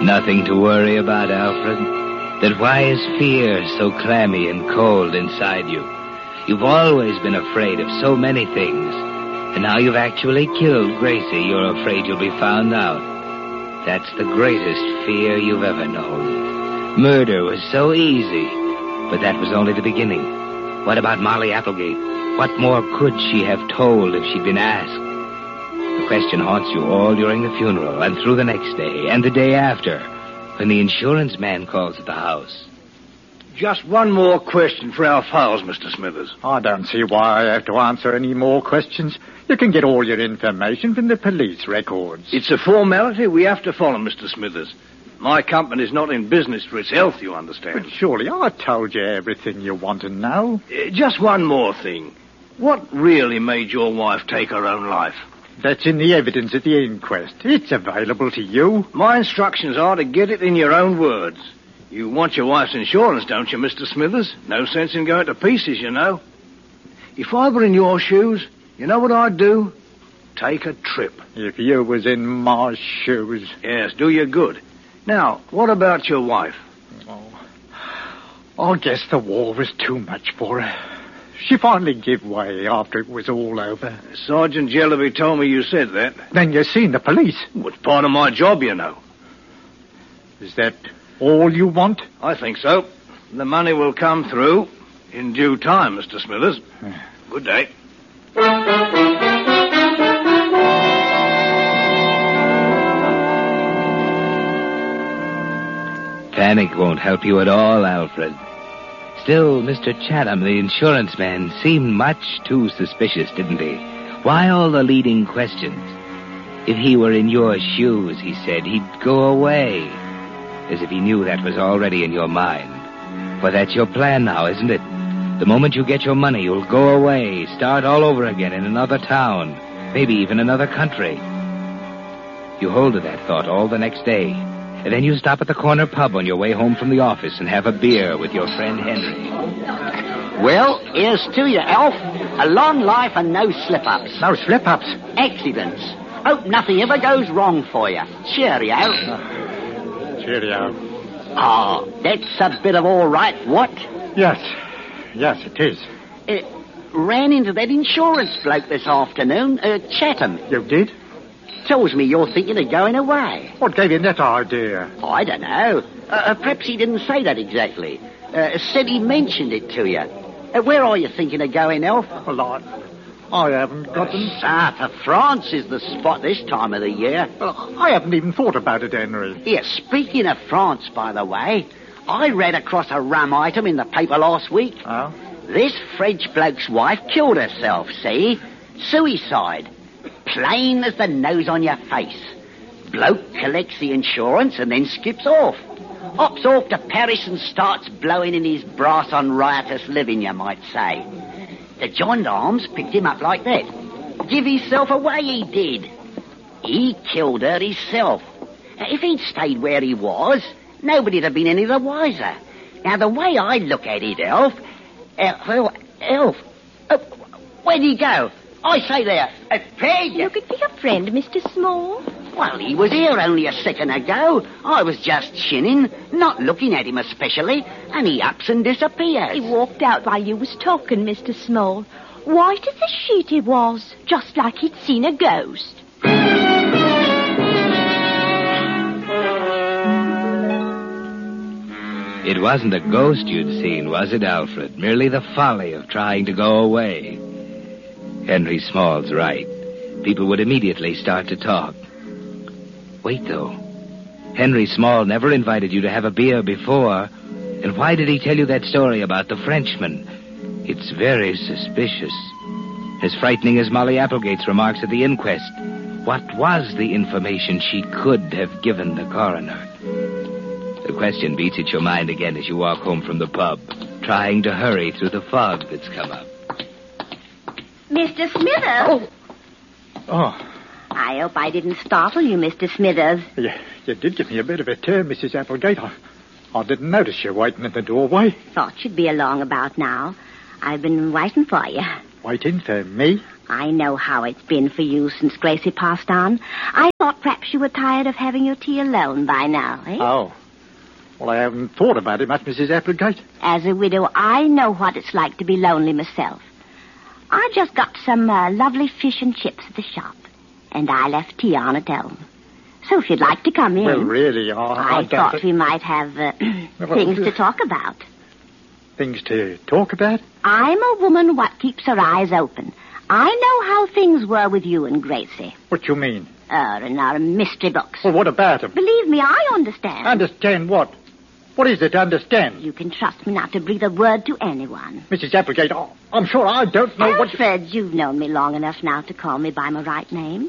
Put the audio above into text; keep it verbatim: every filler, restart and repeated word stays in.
Nothing to worry about, Alfred. Then why is fear so clammy and cold inside you? You've always been afraid of so many things. And now you've actually killed Gracie. You're afraid you'll be found out. That's the greatest fear you've ever known. Murder was so easy. But that was only the beginning. What about Molly Applegate? What more could she have told if she'd been asked? The question haunts you all during the funeral and through the next day and the day after when the insurance man calls at the house. Just one more question for our files, Mister Smithers. I don't see why I have to answer any more questions. You can get all your information from the police records. It's a formality we have to follow, Mister Smithers. My company's not in business for its health, you understand. But surely I told you everything you want to know. Uh, just one more thing. What really made your wife take her own life? That's in the evidence at the inquest. It's available to you. My instructions are to get it in your own words. You want your wife's insurance, don't you, Mister Smithers? No sense in going to pieces, you know. If I were in your shoes, you know what I'd do? Take a trip. If you was in my shoes. Yes, do you good. Now, what about your wife? Oh, I guess the war was too much for her. She finally gave way after it was all over. Sergeant Jellaby told me you said that. Then you seen the police. Well, it's part of my job, you know. Is that all you want? I think so. The money will come through in due time, Mister Smithers. Good day. Panic won't help you at all, Alfred. Still, Mister Chatham, the insurance man, seemed much too suspicious, didn't he? Why all the leading questions? If he were in your shoes, he said, he'd go away. As if he knew that was already in your mind. For that's your plan now, isn't it? The moment you get your money, you'll go away, start all over again in another town, maybe even another country. You hold to that thought all the next day. And then you stop at the corner pub on your way home from the office and have a beer with your friend Henry. Well, here's to you, Alf. A long life and no slip-ups. No slip-ups? Accidents. Hope nothing ever goes wrong for you. Cheerio. Uh, cheerio. Oh, that's a bit of all right, what? Yes. Yes, it is. Uh, ran into that insurance bloke this afternoon, uh, Chatham. You did? Tells me you're thinking of going away. What gave you that idea? Oh, I don't know. Uh, perhaps he didn't say that exactly. Uh, said he mentioned it to you. Uh, where are you thinking of going, Elf? Well, I, I haven't got them. South of France is the spot this time of the year. Well, I haven't even thought about it, Henry. Yeah, speaking of France, by the way, I read across a rum item in the paper last week. Oh? This French bloke's wife killed herself, see? Suicide. Plain as the nose on your face. Bloke collects the insurance and then skips off. Hops off to Paris and starts blowing in his brass on riotous living, you might say. The gendarmes picked him up like that. Give himself away, he did. He killed her himself. If he'd stayed where he was, nobody'd have been any the wiser. Now, the way I look at it, Elf... Uh, well, Elf... Uh, where'd he go? I say there, uh, Peg... Looking for your friend, Mister Small? Well, he was here only a second ago. I was just chinning, not looking at him especially, and he ups and disappears. He walked out while you was talking, Mister Small. White as a sheet he was, just like he'd seen a ghost. It wasn't a ghost you'd seen, was it, Alfred? Merely the folly of trying to go away. Henry Small's right. People would immediately start to talk. Wait, though. Henry Small never invited you to have a beer before. And why did he tell you that story about the Frenchman? It's very suspicious. As frightening as Molly Applegate's remarks at the inquest. What was the information she could have given the coroner? The question beats at your mind again as you walk home from the pub, trying to hurry through the fog that's come up. Mister Smithers? Oh. Oh. I hope I didn't startle you, Mister Smithers. Yeah, you did give me a bit of a turn, Missus Applegate. I, I didn't notice you waiting at the doorway. Thought you'd be along about now. I've been waiting for you. Waiting for me? I know how it's been for you since Gracie passed on. I thought perhaps you were tired of having your tea alone by now, eh? Oh. Well, I haven't thought about it much, Missus Applegate. As a widow, I know what it's like to be lonely myself. I just got some uh, lovely fish and chips at the shop, and I left tea on at home. So if you'd like to come in... Well, really, I, I, I don't thought think- we might have uh, things to talk about. Things to talk about? I'm a woman what keeps her eyes open. I know how things were with you and Gracie. What you mean? Uh, in our mystery books. Well, what about them? Believe me, I understand. Understand what? What is it to understand? You can trust me not to breathe a word to anyone. Missus Applegate, oh, I'm sure I don't know what... Alfred, you've known me long enough now to call me by my right name.